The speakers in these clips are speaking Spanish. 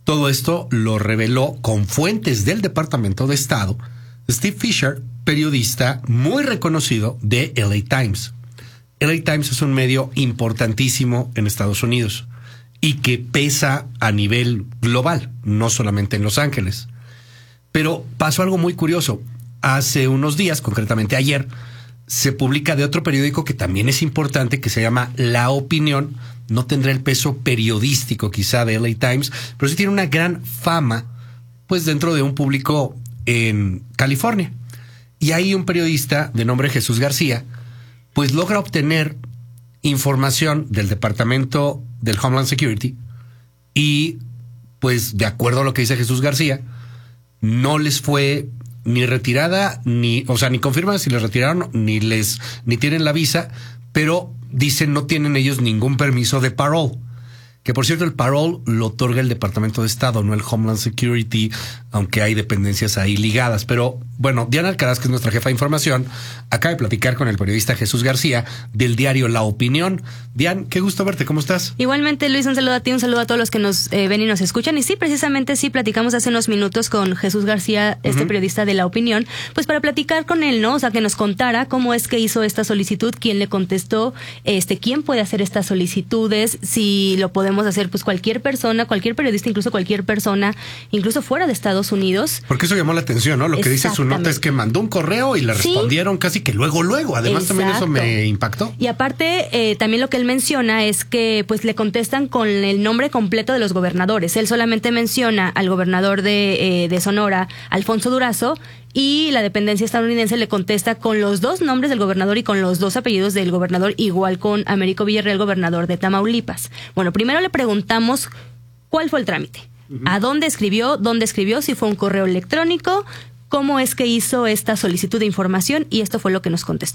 Todo esto lo reveló con fuentes del Departamento de Estado Steve Fisher, periodista muy reconocido de LA Times. LA Times es un medio importantísimo en Estados Unidos y que pesa a nivel global, no solamente en Los Ángeles. Pero pasó algo muy curioso. Hace unos días, concretamente ayer, se publica de otro periódico que también es importante, que se llama La Opinión. No tendrá el peso periodístico quizá de LA Times, pero sí tiene una gran fama pues dentro de un público en California. Y ahí un periodista de nombre Jesús García pues logra obtener información del Departamento del Homeland Security y pues de acuerdo a lo que dice Jesús García, no les fue ni retirada, ni confirman si les retiraron, ni tienen la visa, pero dicen no tienen ellos ningún permiso de parole. Que por cierto, el parole lo otorga el Departamento de Estado, no el Homeland Security, aunque hay dependencias ahí ligadas. Pero bueno, Diana Alcaraz, que es nuestra jefa de información, acaba de platicar con el periodista Jesús García del diario La Opinión. Dian, qué gusto verte, ¿cómo estás? Igualmente, Luis, un saludo a ti, un saludo a todos los que nos ven y nos escuchan. Y sí, precisamente sí, platicamos hace unos minutos con Jesús García, periodista de La Opinión, pues para platicar con él, ¿no? O sea, que nos contara cómo es que hizo esta solicitud, quién le contestó, quién puede hacer estas solicitudes, si lo podemos hacer pues cualquier persona, cualquier periodista, incluso cualquier persona, incluso fuera de Estados Unidos. Porque eso llamó la atención, ¿no? Lo que dice su nota es que mandó un correo y le respondieron casi que luego. Además, también eso me impactó. Y aparte, también lo que él menciona es que pues le contestan con el nombre completo de los gobernadores. Él solamente menciona al gobernador de Sonora, Alfonso Durazo, y la dependencia estadounidense le contesta con los dos nombres del gobernador y con los dos apellidos del gobernador, igual con Américo Villarreal, gobernador de Tamaulipas. Bueno, primero le preguntamos cuál fue el trámite, a dónde escribió, si fue un correo electrónico, cómo es que hizo esta solicitud de información, y esto fue lo que nos contestó.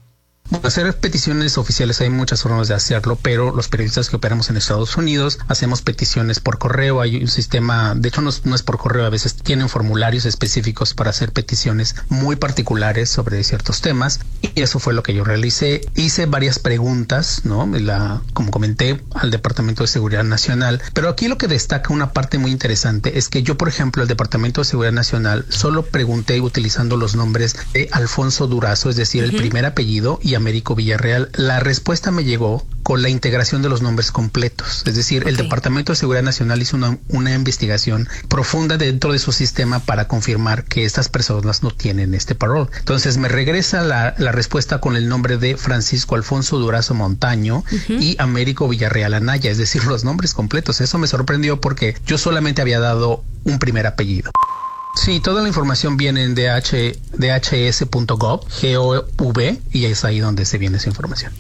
Hacer peticiones oficiales hay muchas formas de hacerlo, pero los periodistas que operamos en Estados Unidos hacemos peticiones por correo. Hay un sistema, de hecho no es por correo, a veces tienen formularios específicos para hacer peticiones muy particulares sobre ciertos temas, y eso fue lo que yo realicé. Hice varias preguntas, ¿no? Como comenté, al Departamento de Seguridad Nacional, pero aquí lo que destaca una parte muy interesante es que yo, por ejemplo, al Departamento de Seguridad Nacional solo pregunté utilizando los nombres de Alfonso Durazo, es decir, el primer apellido, y Américo Villarreal. La respuesta me llegó con la integración de los nombres completos. Es decir, el Departamento de Seguridad Nacional hizo una investigación profunda dentro de su sistema para confirmar que estas personas no tienen este parole. Entonces me regresa la respuesta con el nombre de Francisco Alfonso Durazo Montaño y Américo Villarreal Anaya, es decir, los nombres completos. Eso me sorprendió porque yo solamente había dado un primer apellido. Sí, toda la información viene en dhs.gov, y es ahí donde se viene esa información.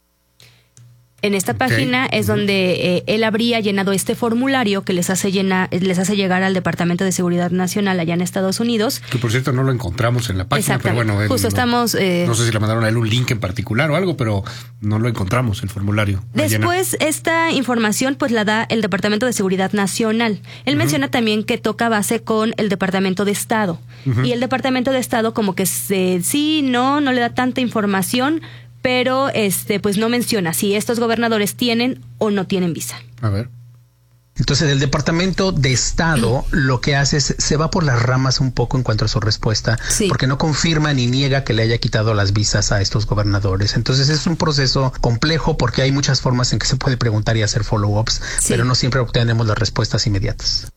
En esta página es donde él habría llenado este formulario que les hace llegar al Departamento de Seguridad Nacional allá en Estados Unidos. Que por cierto no lo encontramos en la página, pero bueno, justo estamos. No sé si le mandaron a él un link en particular o algo, pero no lo encontramos, el formulario. Después, esta información pues la da el Departamento de Seguridad Nacional. Él menciona también que toca base con el Departamento de Estado. Y el Departamento de Estado como que no le da tanta información, pero pues no menciona si estos gobernadores tienen o no tienen visa. A ver. Entonces el Departamento de Estado lo que hace es se va por las ramas un poco en cuanto a su respuesta, porque no confirma ni niega que le haya quitado las visas a estos gobernadores. Entonces es un proceso complejo porque hay muchas formas en que se puede preguntar y hacer follow-ups, pero no siempre obtenemos las respuestas inmediatas.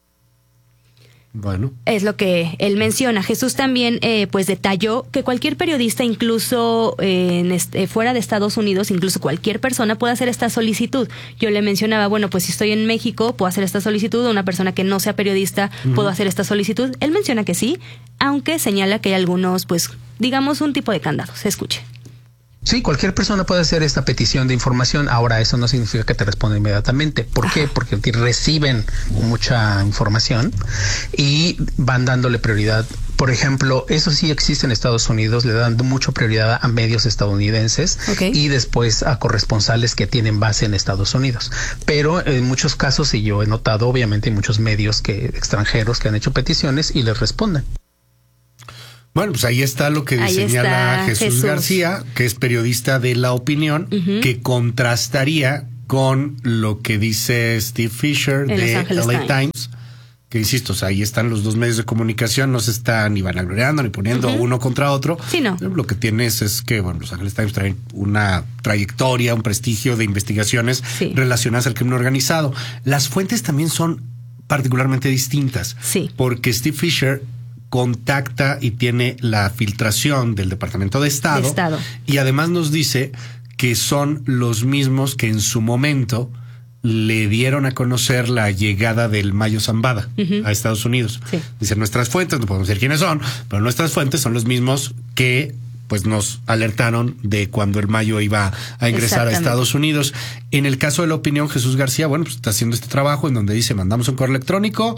Bueno. Es lo que él menciona. Jesús también pues detalló que cualquier periodista, incluso fuera de Estados Unidos, incluso cualquier persona puede hacer esta solicitud. Yo le mencionaba, bueno, pues si estoy en México puedo hacer esta solicitud, una persona que no sea periodista puedo hacer esta solicitud. Él menciona que sí, aunque señala que hay algunos, pues digamos, un tipo de candados. Escuche. Sí, cualquier persona puede hacer esta petición de información. Ahora, eso no significa que te responda inmediatamente. ¿Por qué? Porque reciben mucha información y van dándole prioridad. Por ejemplo, eso sí existe en Estados Unidos, le dan mucha prioridad a medios estadounidenses y después a corresponsales que tienen base en Estados Unidos. Pero en muchos casos, y yo he notado, obviamente, hay muchos medios extranjeros que han hecho peticiones y les responden. Bueno, pues ahí está lo que señala Jesús García, que es periodista de La Opinión, que contrastaría con lo que dice Steve Fisher de LA Times, que insisto, o sea, ahí están los dos medios de comunicación, no se están ni vanagloriando ni poniendo uno contra otro. Sí, no. Lo que tienes es que, bueno, los Angeles Times traen una trayectoria, un prestigio de investigaciones relacionadas al crimen organizado. Las fuentes también son particularmente distintas. Sí. Porque Steve Fisher contacta y tiene la filtración del Departamento de Estado. Y además nos dice que son los mismos que en su momento le dieron a conocer la llegada del Mayo Zambada a Estados Unidos. Sí. Dicen nuestras fuentes, no podemos decir quiénes son, pero nuestras fuentes son los mismos que pues nos alertaron de cuando el Mayo iba a ingresar a Estados Unidos. En el caso de La Opinión, Jesús García, bueno, pues está haciendo este trabajo en donde dice, mandamos un correo electrónico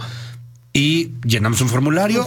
y llenamos un formulario.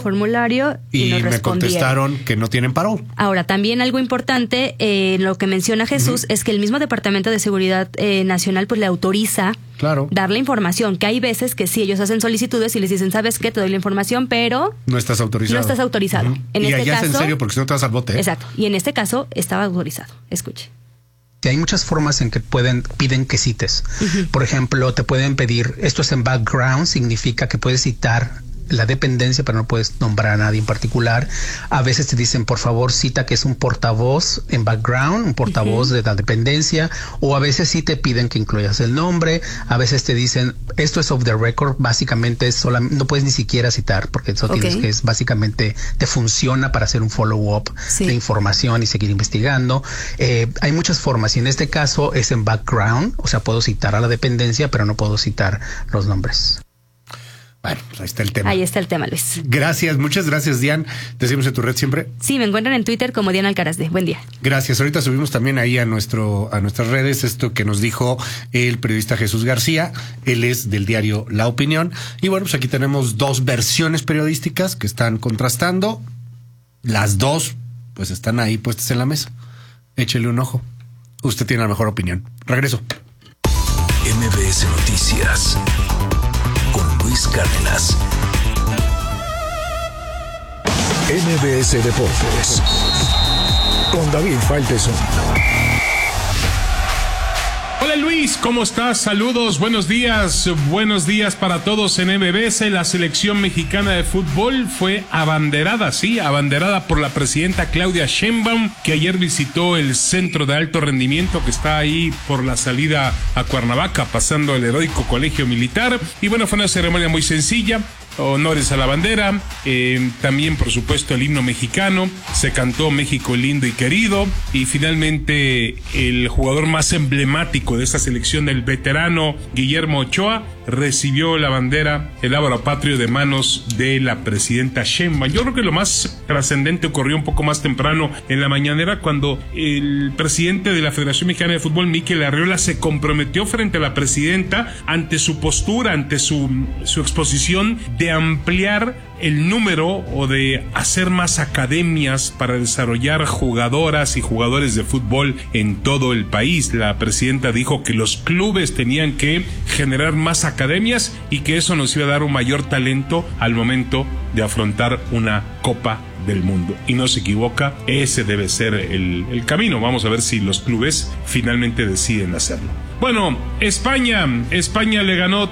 Y me contestaron que no tienen parol. Ahora, también algo importante, lo que menciona Jesús, es que el mismo Departamento de Seguridad Nacional pues le autoriza dar la información, que hay veces que sí, ellos hacen solicitudes y les dicen, ¿sabes qué? Te doy la información, pero no estás autorizado. En y este allá caso, es en serio, porque si no te vas al bote. Exacto. Y en este caso estaba autorizado. Escuche. Hay muchas formas en que piden que cites. Por ejemplo, te pueden pedir, esto es en background, significa que puedes citar la dependencia, pero no puedes nombrar a nadie en particular. A veces te dicen, por favor, cita que es un portavoz en background, un portavoz de la dependencia, o a veces sí te piden que incluyas el nombre. A veces te dicen, esto es off the record, básicamente es no puedes ni siquiera citar, porque eso tienes que es básicamente te funciona para hacer un follow-up de información y seguir investigando. Hay muchas formas, y en este caso es en background, o sea, puedo citar a la dependencia, pero no puedo citar los nombres. Bueno, pues ahí está el tema. Ahí está el tema, Luis. Gracias, muchas gracias, Dian. ¿Te seguimos en tu red siempre? Sí, me encuentran en Twitter como Diana Alcarazde. Buen día. Gracias. Ahorita subimos también ahí a nuestras redes esto que nos dijo el periodista Jesús García. Él es del diario La Opinión. Y bueno, pues aquí tenemos dos versiones periodísticas que están contrastando. Las dos, pues están ahí puestas en la mesa. Échele un ojo. Usted tiene la mejor opinión. Regreso. MBS Noticias con Luis Cárdenas. MBS Deportes con David Faitelson. Hola Luis, ¿cómo estás? Saludos, buenos días para todos en MBS. La selección mexicana de fútbol fue abanderada por la presidenta Claudia Sheinbaum, que ayer visitó el centro de alto rendimiento que está ahí por la salida a Cuernavaca, pasando el heroico colegio militar. Y bueno, fue una ceremonia muy sencilla. Honores a la bandera, también por supuesto el himno mexicano, se cantó México lindo y querido, y finalmente el jugador más emblemático de esta selección, el veterano Guillermo Ochoa, recibió la bandera, el ábaro patrio, de manos de la presidenta Sheinbaum. Yo creo que lo más trascendente ocurrió un poco más temprano en la mañanera, cuando el presidente de la Federación Mexicana de Fútbol, Mikel Arriola, se comprometió frente a la presidenta ante su postura, ante su exposición, de ampliar el número o de hacer más academias para desarrollar jugadoras y jugadores de fútbol en todo el país. La presidenta dijo que los clubes tenían que generar más academias y que eso nos iba a dar un mayor talento al momento de afrontar una Copa del Mundo. Y no se equivoca, ese debe ser el camino. Vamos a ver si los clubes finalmente deciden hacerlo. Bueno, España le ganó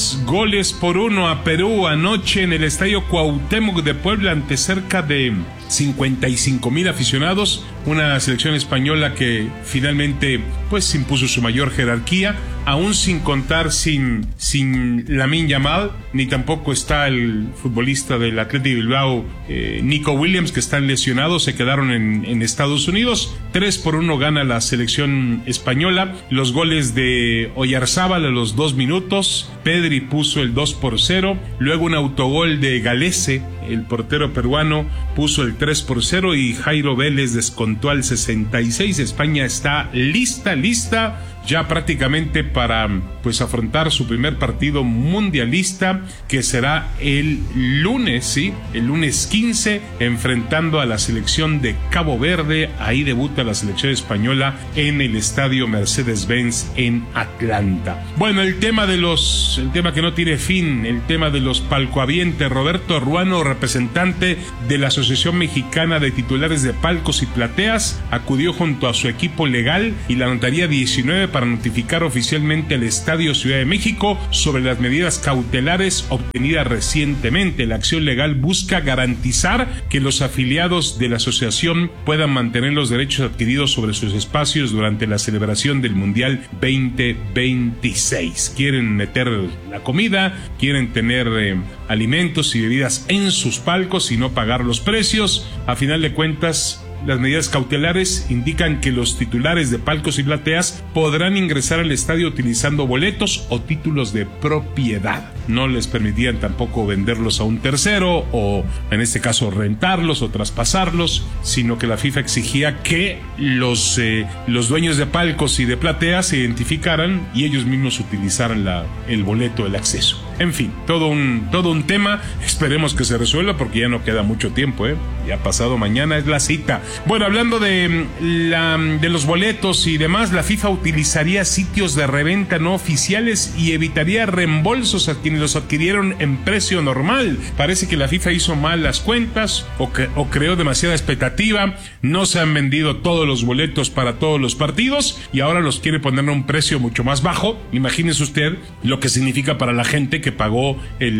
3-1 a Perú anoche en el Estadio Cuauhtémoc de Puebla ante cerca de 55,000 aficionados. Una selección española que finalmente pues impuso su mayor jerarquía, aún sin contar sin Lamine Yamal, ni tampoco está el futbolista del Athletic Bilbao, Nico Williams, que están lesionados, se quedaron en Estados Unidos. 3-1 gana la selección española. Los goles de Oyarzábal a los 2 minutos, Pedri puso el 2-0, luego un autogol de Galese, el portero peruano, puso el 3-0 y Jairo Vélez descontó al 66. España está lista ya prácticamente para pues afrontar su primer partido mundialista, que será el lunes, el lunes 15, enfrentando a la selección de Cabo Verde. Ahí debuta la selección española en el estadio Mercedes-Benz en Atlanta. Bueno, el tema que no tiene fin, el tema de los palcoavientes. Roberto Ruano, representante de la Asociación Mexicana de Titulares de Palcos y Plateas, acudió junto a su equipo legal y la notaría 19 para notificar oficialmente al Estadio Ciudad de México sobre las medidas cautelares obtenidas recientemente. La acción legal busca garantizar que los afiliados de la asociación puedan mantener los derechos adquiridos sobre sus espacios durante la celebración del Mundial 2026. Quieren meter la comida, quieren tener alimentos y bebidas en sus palcos y no pagar los precios. A final de cuentas, las medidas cautelares indican que los titulares de palcos y plateas podrán ingresar al estadio utilizando boletos o títulos de propiedad. No les permitían tampoco venderlos a un tercero o, en este caso, rentarlos o traspasarlos, sino que la FIFA exigía que los dueños de palcos y de plateas se identificaran y ellos mismos utilizaran el boleto del acceso. En fin, todo un tema. Esperemos que se resuelva porque ya no queda mucho tiempo, Ya pasado mañana es la cita. Bueno, hablando de los boletos y demás, la FIFA utilizaría sitios de reventa no oficiales y evitaría reembolsos a quienes los adquirieron en precio normal. Parece que la FIFA hizo mal las cuentas o creó demasiada expectativa. No se han vendido todos los boletos para todos los partidos y ahora los quiere poner a un precio mucho más bajo. Imagínese usted lo que significa para la gente que pagó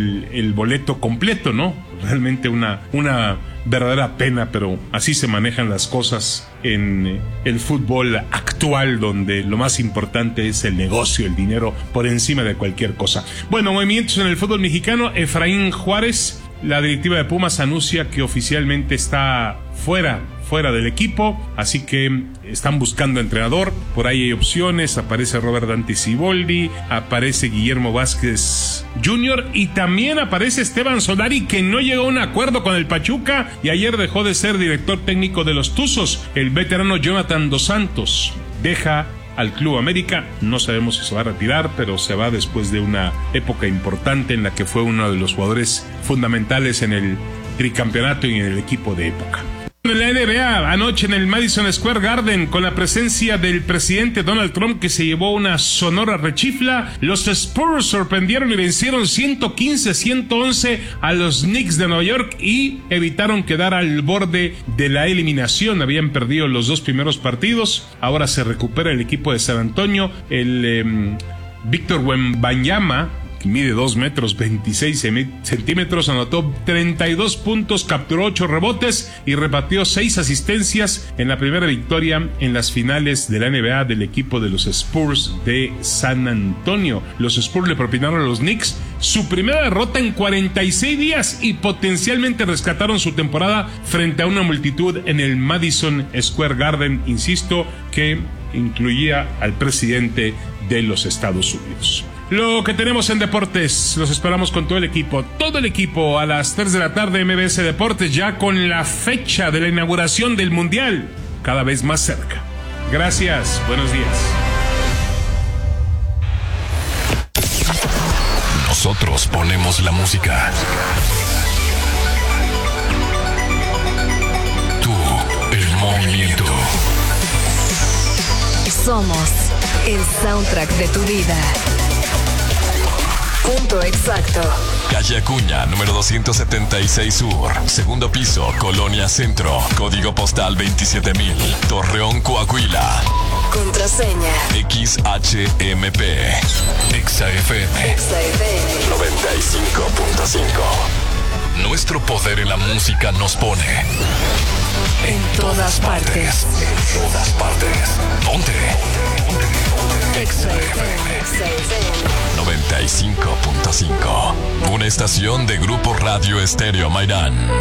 el boleto completo, ¿no? Realmente una verdadera pena, pero así se manejan las cosas en el fútbol actual, donde lo más importante es el negocio, el dinero por encima de cualquier cosa. Bueno, movimientos en el fútbol mexicano. Efraín Juárez, la directiva de Pumas anuncia que oficialmente está fuera del equipo, así que están buscando entrenador. Por ahí hay opciones, aparece Robert Dante Siboldi, aparece Guillermo Vázquez Jr. y también aparece Esteban Solari, que no llegó a un acuerdo con el Pachuca y ayer dejó de ser director técnico de los Tuzos. El veterano Jonathan Dos Santos deja al Club América. No sabemos si se va a retirar, pero se va después de una época importante en la que fue uno de los jugadores fundamentales en el tricampeonato y en el equipo de época. En la NBA, anoche en el Madison Square Garden, con la presencia del presidente Donald Trump, que se llevó una sonora rechifla, los Spurs sorprendieron y vencieron 115-111 a los Knicks de Nueva York y evitaron quedar al borde de la eliminación. Habían perdido los dos primeros partidos. Ahora se recupera el equipo de San Antonio. El Víctor Wembanyama, que mide 2 metros 26 centímetros, anotó 32 puntos, capturó 8 rebotes y repartió 6 asistencias en la primera victoria en las finales de la NBA del equipo de los Spurs de San Antonio. Los Spurs le propinaron a los Knicks su primera derrota en 46 días y potencialmente rescataron su temporada frente a una multitud en el Madison Square Garden, insisto, que incluía al presidente de los Estados Unidos. Lo que tenemos en deportes, los esperamos con todo el equipo a las 3 de la tarde, MBS Deportes, ya con la fecha de la inauguración del Mundial cada vez más cerca. Gracias, buenos días. Nosotros ponemos la música. Tú, el movimiento. Somos el soundtrack de tu vida. Punto exacto. Calle Acuña, número 276 Sur, segundo piso, Colonia Centro, código postal 27000, Torreón, Coahuila. Contraseña XHMP. XFM 95.5. Nuestro poder en la música nos pone en todas partes. En todas partes. ¿Dónde? XFM 95.5. Una estación de Grupo Radio Estéreo Mairán.